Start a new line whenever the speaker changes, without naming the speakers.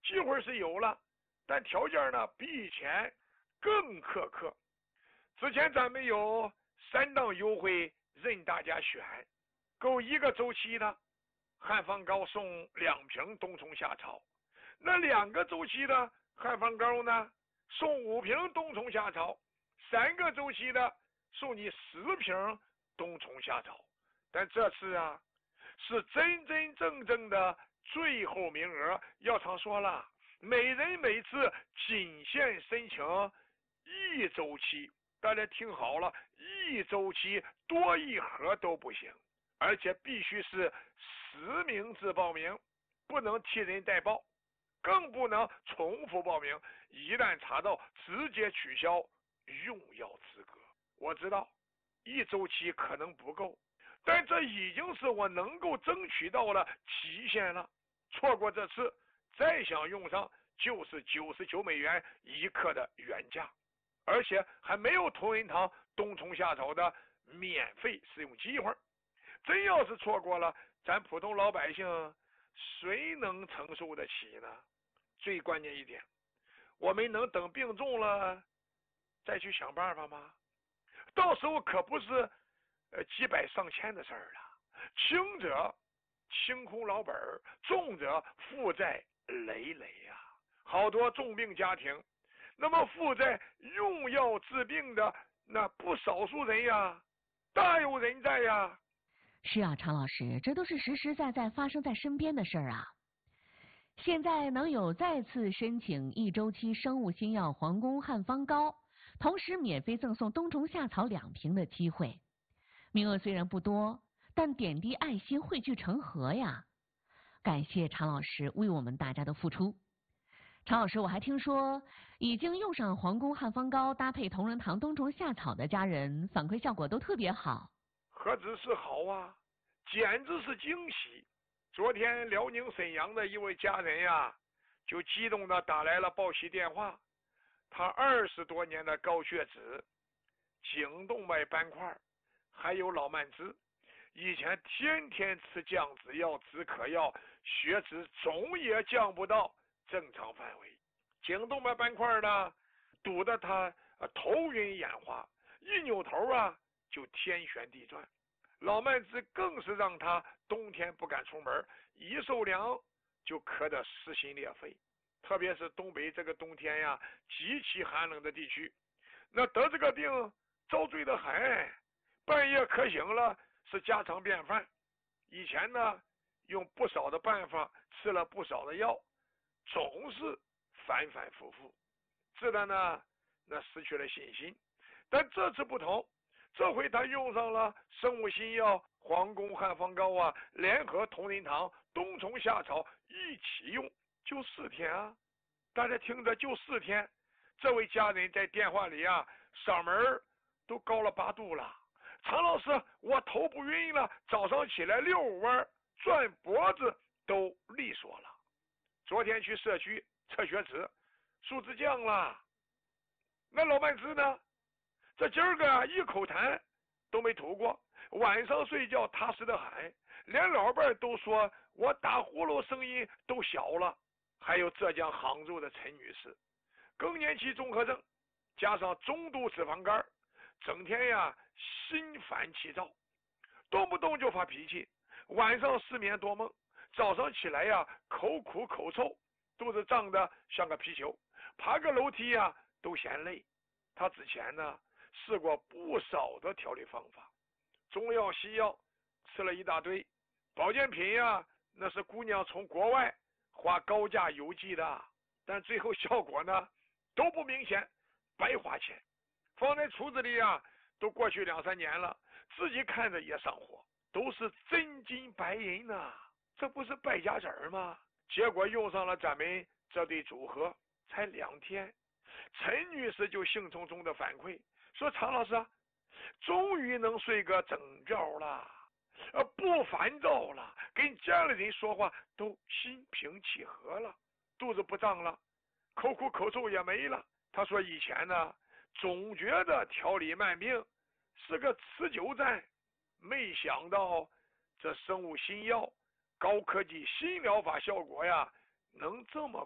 机会是有了，但条件呢比以前更苛刻。之前咱们有3档优惠任大家选，够1个周期的汉方膏送2瓶冬虫夏草，那2个周期的汉方膏呢送5瓶冬虫夏草，3个周期的送你10瓶冬虫夏草。但这次啊是真真正正的最后名额，药厂说了，每人每次仅限申请1周期。大家听好了，1周期多1盒都不行，而且必须是实名制报名，不能替人代报，更不能重复报名，一旦查到直接取消用药资格。我知道1周期可能不够，但这已经是我能够争取到了期限了，错过这次再想用上就是99美元1克的原价，而且还没有同仁堂冬虫夏草的免费使用机会。真要是错过了，咱普通老百姓谁能承受得起呢？最关键一点，我们能等病重了再去想办法吗？到时候可不是几百上千的事儿了，轻者清空老本，重者负债累累呀。好多重病家庭，那么负债用药治病的那不少数人呀，大有人在呀。
是啊，常老师，这都是实实在在发生在身边的事儿啊。现在能有再次申请1周期生物新药皇宫汉方膏，同时免费赠送冬虫夏草2瓶的机会，名额虽然不多，但点滴爱心汇聚成河呀。感谢常老师为我们大家的付出。常老师，我还听说已经用上皇宫汉方膏搭配同仁堂冬虫夏草的家人反馈效果都特别好。
何止是好啊，简直是惊喜。昨天辽宁沈阳的一位家人呀，就激动地打来了报喜电话。他20多年的高血脂、颈动脉斑块还有老慢支，以前天天吃降脂药、止渴药，血脂总也降不到正常范围。颈动脉斑块呢堵得他头晕眼花，一扭头啊就天旋地转。老慢支更是让他冬天不敢出门，一受凉就咳得撕心裂肺。特别是东北这个冬天呀，极其寒冷的地区，那得这个病遭罪的很，半夜咳醒了是家常便饭。以前呢用不少的办法，吃了不少的药，总是反反复复，治的呢那失去了信心。但这次不同，这回他用上了生物新药皇宫汉方膏啊，联合同仁堂冬虫夏草一起用，就4天啊。大家听着，就4天。这位家人在电话里啊，嗓门都高了8度了。常老师，我头不晕了，早上起来遛弯转脖子都利索了。昨天去社区测血脂，数值降了。那老慢支呢？这今儿个一口痰都没吐过，晚上睡觉踏实的很，连老伴都说我打呼噜声音都小了。还有浙江杭州的陈女士，更年期综合症加上中度脂肪肝，整天呀心烦气躁，动不动就发脾气，晚上失眠多梦，早上起来呀口苦口臭，肚子胀得像个皮球，爬个楼梯呀都嫌累。她之前呢试过不少的调理方法，中药西药吃了一大堆，保健品呀那是姑娘从国外花高价邮寄的，但最后效果呢都不明显，白花钱。放在橱子里啊都过去2、3年了，自己看着也上火，都是真金白银呐，这不是败家子儿吗？结果用上了咱们这对组合才2天，陈女士就兴冲冲的反馈说，常老师啊，终于能睡个整觉了，不烦躁了，跟家里人说话都心平气和了，肚子不胀了，口苦口臭也没了。他说以前呢总觉得调理慢病是个持久战，没想到这生物新药高科技新疗法效果呀能这么